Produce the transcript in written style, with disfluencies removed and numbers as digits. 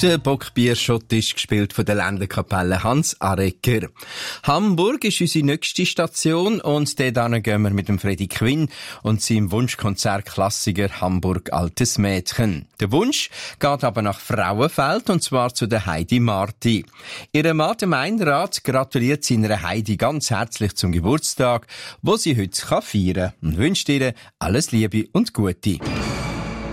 Der Bockbierschott ist gespielt von der Ländlerkapelle Hans Arecker. Hamburg ist unsere nächste Station und dort gehen wir mit dem Freddy Quinn und seinem Wunschkonzertklassiker Hamburg altes Mädchen. Der Wunsch geht aber nach Frauenfeld und zwar zu der Heidi Marti. Ihre Mann, der Meinrad, gratuliert seiner Heidi ganz herzlich zum Geburtstag, wo sie heute feiern kann und wünscht ihr alles Liebe und Gute.